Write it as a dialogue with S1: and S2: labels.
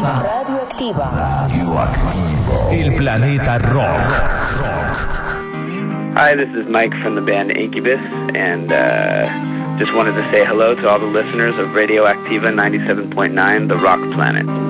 S1: Radioactiva.
S2: El planeta rock.
S3: Hi, this is Mike from the band Incubus, and just wanted to say hello to all the listeners of Radioactiva 97.9, The Rock Planet.